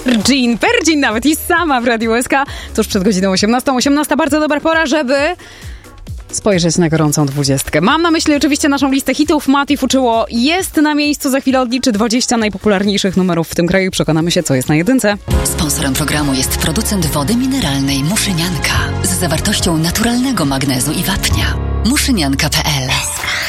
Virgin nawet i sama w Radiu SK. Tuż przed godziną 18. 18 bardzo dobra pora, żeby spojrzeć na gorącą 20. Mam na myśli oczywiście naszą listę hitów. Mati Fuczyło jest na miejscu. Za chwilę odliczy 20 najpopularniejszych numerów w tym kraju. Przekonamy się, co jest na jedynce. Sponsorem programu jest producent wody mineralnej Muszynianka z zawartością naturalnego magnezu i wapnia. Muszynianka.pl